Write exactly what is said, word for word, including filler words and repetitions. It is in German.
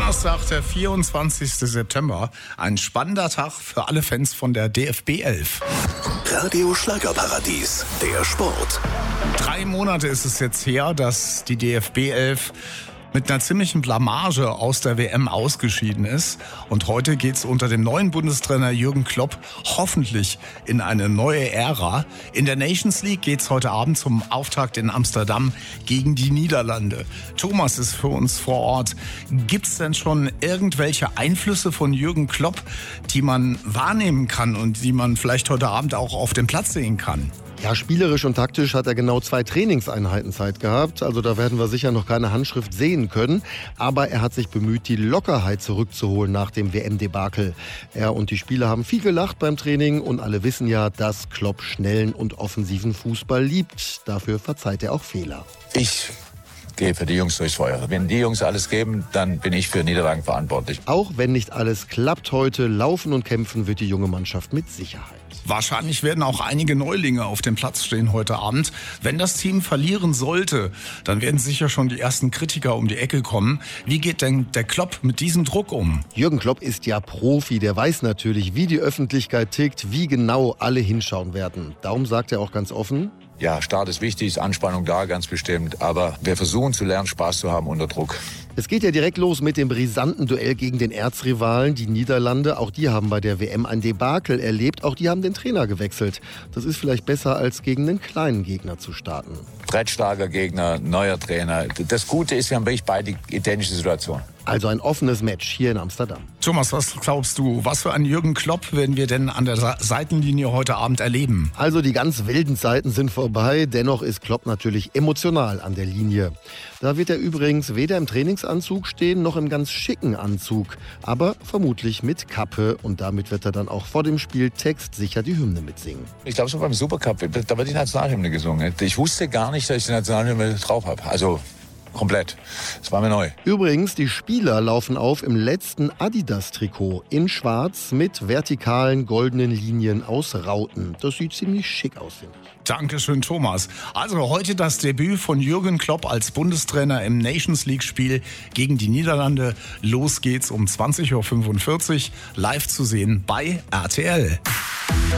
Donnerstag, der vierundzwanzigster September. Ein spannender Tag für alle Fans von der D F B elf. Radio Schlagerparadies, der Sport. Drei Monate ist es jetzt her, dass die D F B elf mit einer ziemlichen Blamage aus der W M ausgeschieden ist. Und heute geht's unter dem neuen Bundestrainer Jürgen Klopp hoffentlich in eine neue Ära. In der Nations League geht's heute Abend zum Auftakt in Amsterdam gegen die Niederlande. Thomas ist für uns vor Ort. Gibt's denn schon irgendwelche Einflüsse von Jürgen Klopp, die man wahrnehmen kann und die man vielleicht heute Abend auch auf dem Platz sehen kann? Ja, spielerisch und taktisch hat er genau zwei Trainingseinheiten Zeit gehabt. Also da werden wir sicher noch keine Handschrift sehen können. Aber er hat sich bemüht, die Lockerheit zurückzuholen nach dem W M-Debakel. Er und die Spieler haben viel gelacht beim Training und alle wissen ja, dass Klopp schnellen und offensiven Fußball liebt. Dafür verzeiht er auch Fehler. Ich gehe für die Jungs durchs Feuer. Wenn die Jungs alles geben, dann bin ich für Niederlagen verantwortlich. Auch wenn nicht alles klappt heute, laufen und kämpfen wird die junge Mannschaft mit Sicherheit. Wahrscheinlich werden auch einige Neulinge auf dem Platz stehen heute Abend. Wenn das Team verlieren sollte, dann werden sicher schon die ersten Kritiker um die Ecke kommen. Wie geht denn der Klopp mit diesem Druck um? Jürgen Klopp ist ja Profi, der weiß natürlich, wie die Öffentlichkeit tickt, wie genau alle hinschauen werden. Darum sagt er auch ganz offen: Ja, Start ist wichtig, ist Anspannung da, ganz bestimmt. Aber wir versuchen zu lernen, Spaß zu haben unter Druck. Es geht ja direkt los mit dem brisanten Duell gegen den Erzrivalen, die Niederlande. Auch die haben bei der W M ein Debakel erlebt. Auch die haben den Trainer gewechselt. Das ist vielleicht besser, als gegen einen kleinen Gegner zu starten. Brettstarker Gegner, neuer Trainer. Das Gute ist, wir haben wirklich beide identische Situationen. Also ein offenes Match hier in Amsterdam. Thomas, was glaubst du, was für einen Jürgen Klopp werden wir denn an der Seitenlinie heute Abend erleben? Also die ganz wilden Zeiten sind vorbei, dennoch ist Klopp natürlich emotional an der Linie. Da wird er übrigens weder im Trainingsanzug stehen, noch im ganz schicken Anzug, aber vermutlich mit Kappe, und damit wird er dann auch vor dem Spiel textsicher die Hymne mitsingen. Ich glaube, so beim Supercup, da wird die Nationalhymne gesungen. Ich wusste gar nicht, dass ich die Nationalhymne drauf habe. Also komplett. Das war mir neu. Übrigens, die Spieler laufen auf im letzten Adidas-Trikot in schwarz mit vertikalen goldenen Linien aus Rauten. Das sieht ziemlich schick aus, finde ich. Dankeschön, Thomas. Also heute das Debüt von Jürgen Klopp als Bundestrainer im Nations League-Spiel gegen die Niederlande. Los geht's um zwanzig Uhr fünfundvierzig, live zu sehen bei R T L.